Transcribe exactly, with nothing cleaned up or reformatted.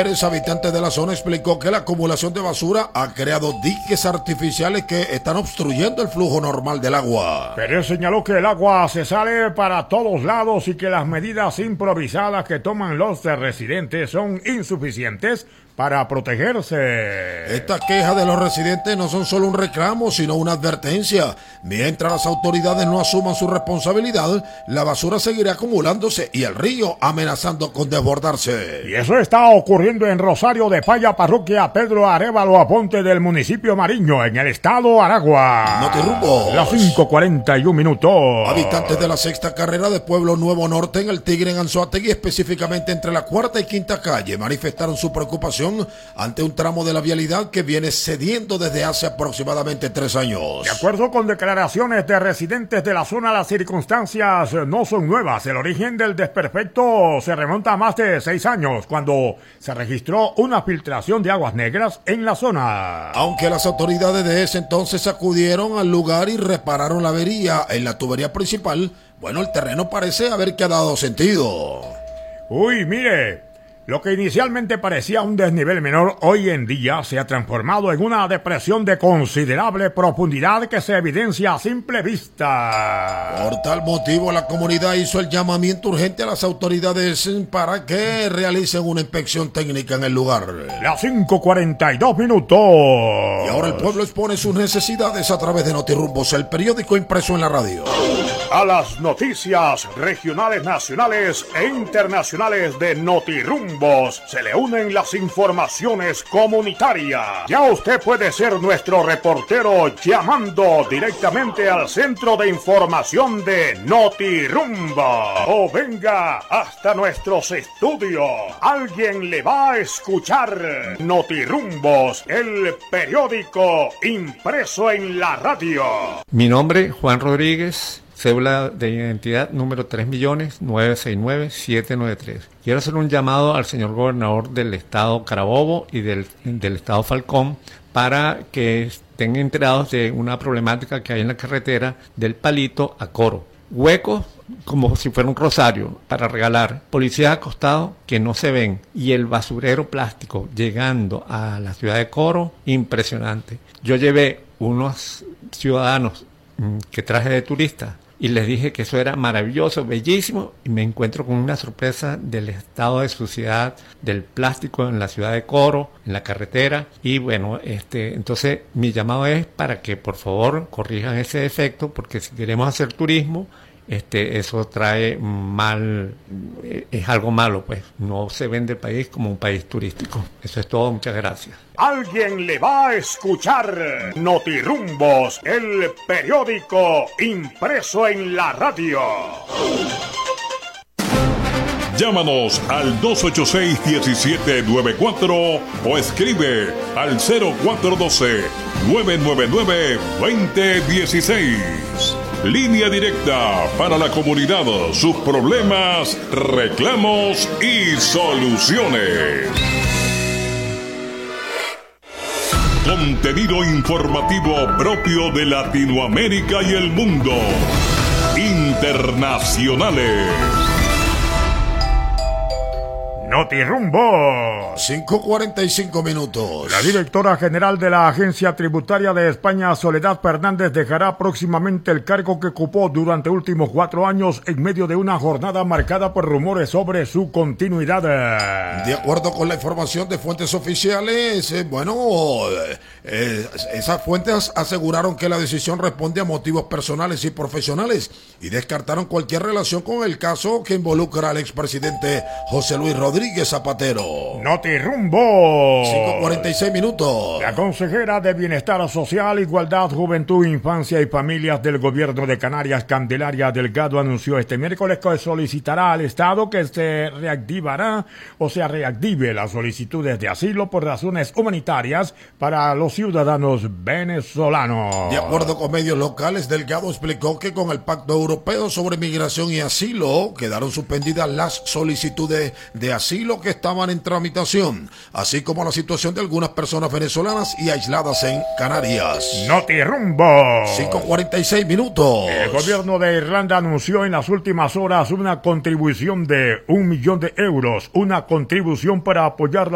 Habitantes de la zona explicó que la acumulación de basura ha creado diques artificiales que están obstruyendo el flujo normal del agua. Pérez señaló que el agua se sale para todos lados y que las medidas improvisadas que toman los residentes son insuficientes para protegerse. Estas quejas de los residentes no son solo un reclamo, sino una advertencia. Mientras las autoridades no asuman su responsabilidad, la basura seguirá acumulándose y el río amenazando con desbordarse. Y eso está ocurriendo en Rosario de Paya, parroquia Pedro Arévalo Aponte del municipio Mariño, en el estado Aragua. Notirrumbos. Las cinco cuarenta y un minutos. Habitantes de la sexta carrera de Pueblo Nuevo Norte en el Tigre en Anzoátegui, específicamente entre la cuarta y quinta calle, manifestaron su preocupación ante un tramo de la vialidad que viene cediendo desde hace aproximadamente tres años. De acuerdo con declaraciones de residentes de la zona, las circunstancias no son nuevas. El origen del desperfecto se remonta a más de seis años, cuando se registró una filtración de aguas negras en la zona. Aunque las autoridades de ese entonces acudieron al lugar y repararon la avería en la tubería principal, bueno, el terreno parece haber quedado sentido. Uy, mire, lo que inicialmente parecía un desnivel menor, hoy en día se ha transformado en una depresión de considerable profundidad que se evidencia a simple vista. Por tal motivo, la comunidad hizo el llamamiento urgente a las autoridades para que realicen una inspección técnica en el lugar. Las cinco cuarenta y dos minutos. Y ahora el pueblo expone sus necesidades a través de Notirrumbos, el periódico impreso en la radio. A las noticias regionales, nacionales e internacionales de Notirrumbos se le unen las informaciones comunitarias. Ya usted puede ser nuestro reportero llamando directamente al centro de información de Notirrumbos. O venga hasta nuestros estudios. Alguien le va a escuchar. Notirrumbos, el periódico impreso en la radio. Mi nombre, Juan Rodríguez. Cédula de identidad número tres millones novecientos sesenta y nueve mil setecientos noventa y tres. Quiero hacer un llamado al señor gobernador del estado Carabobo y del, del estado Falcón para que estén enterados de una problemática que hay en la carretera del Palito a Coro. Huecos como si fuera un rosario para regalar, policías acostados que no se ven y el basurero plástico llegando a la ciudad de Coro, impresionante. Yo llevé unos ciudadanos mmm, que traje de turista y les dije que eso era maravilloso, bellísimo, y me encuentro con una sorpresa del estado de suciedad del plástico en la ciudad de Coro, en la carretera, y bueno, este, entonces mi llamado es para que por favor corrijan ese defecto, porque si queremos hacer turismo, este, eso trae mal, es algo malo, pues, no se vende el país como un país turístico. Eso es todo, muchas gracias. Alguien le va a escuchar. Notirrumbos, el periódico impreso en la radio. Llámanos al dos ocho seis, uno siete nueve cuatro o escribe al cero cuatro uno dos, nueve nueve nueve, dos cero uno seis. Línea directa para la comunidad, sus problemas, reclamos y soluciones. Contenido informativo propio de Latinoamérica y el mundo. Internacionales. Notirrumbos. cinco cuarenta y cinco minutos. La directora general de la Agencia Tributaria de España, Soledad Fernández, dejará próximamente el cargo que ocupó durante últimos cuatro años en medio de una jornada marcada por rumores sobre su continuidad. De acuerdo con la información de fuentes oficiales, eh, bueno, eh, esas fuentes aseguraron que la decisión responde a motivos personales y profesionales y descartaron cualquier relación con el caso que involucra al expresidente José Luis Rodríguez Zapatero. Notirrumbos. cinco cuarenta y seis minutos. La consejera de Bienestar Social, Igualdad, Juventud, Infancia y Familias del Gobierno de Canarias, Candelaria Delgado, anunció este miércoles que solicitará al Estado que se reactivará o se reactive las solicitudes de asilo por razones humanitarias para los ciudadanos venezolanos. De acuerdo con medios locales, Delgado explicó que con el Pacto Europeo sobre Migración y Asilo quedaron suspendidas las solicitudes de asilo que estaban en tramitación, así como la situación de algunas personas venezolanas y aisladas en Canarias. Notirrumbos. cinco cuarenta y seis minutos. El gobierno de Irlanda anunció en las últimas horas una contribución de un millón de euros, una contribución para apoyar la